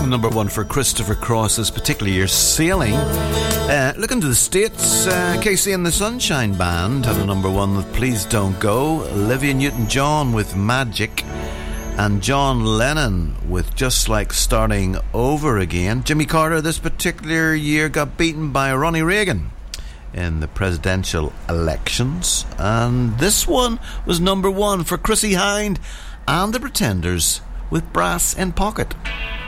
Number one for Christopher Cross this particular year, Sailing. Looking to the States, Casey and the Sunshine Band had a number one with Please Don't Go. Olivia Newton-John with Magic. And John Lennon with Just Like Starting Over Again. Jimmy Carter this particular year got beaten by Ronnie Reagan in the presidential elections. And this one was number one for Chrissie Hynde and the Pretenders with Brass in Pocket.